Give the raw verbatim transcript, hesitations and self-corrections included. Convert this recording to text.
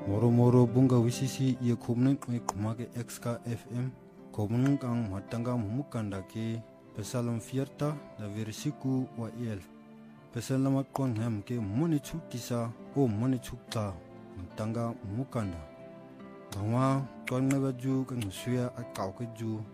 Moro moro bunga wisisi ye kubnen me kumake X K F M kubnen kang matanga mumukanda ke pesalom fierta da versiku wa el pesalamat kon hem ke moni chukisa o moni chukta matanga mumukanda Gama kon na baju kang suya at kau ke ju